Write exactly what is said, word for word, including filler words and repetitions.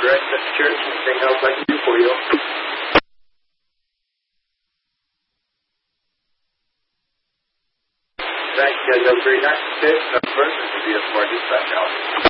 rest at the church. Anything else I can do for you? Thanks, you guys. Have a great night. Okay, that's first. This will be a smart dispatch out.